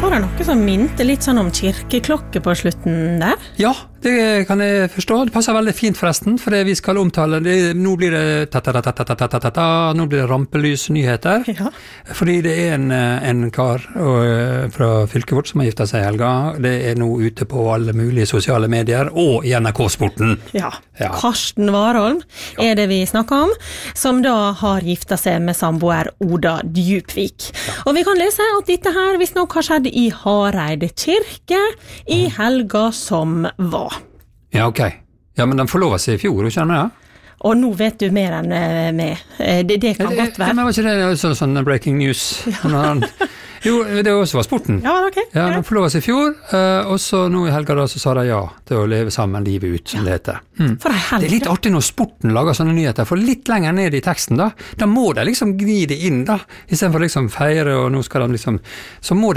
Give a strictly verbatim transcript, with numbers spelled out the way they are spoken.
var det noe som minte litt sånn om kirkeklokke på slutten der? Ja, det kan jeg forstå. Det passer veldig fint forresten, for det vi skal omtale, det, nå blir det ta-ta-ta-ta-ta-ta-ta-ta, nå blir det rampelysnyheter. Ja. Fordi det er en, en kar og, fra fylket vårt som har giftet seg i helga. Det er nå ute på alle mulige sosiale medier, og i N R K-sporten. Ja. Ja. Karsten Warholm er det vi snakker om, som da har giftet seg med samboer Oda Djupvik. Ja. Og vi kan lese at dette her visst nok har skjedd i Hareide kirke i helga som var. Ja, ok. Ja, men den forlovet seg i fjor, kjenner jeg. Og nå vet du mer enn uh, meg. Det, det kan godt være. Ja, men var ikke det så, sånn breaking news? Ja. Jo, det også var sporten. Ja, ok. Ja, den forlovet seg i fjor, uh, og så nå i helga da, så sa de ja til å leve sammen livet ut, som ja. Det heter. Mm. For en helg. Det er litt artig når sporten lager sånne nyheter, for litt lenger ned i teksten da, da må de liksom gni det inn da, i stedet for liksom feire, og nå skal de liksom, så må de